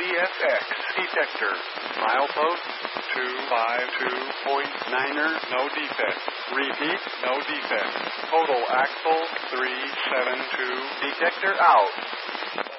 CSX detector. Milepost 252.9er, no defect. Repeat, no defect. Total axle 372. Detector out.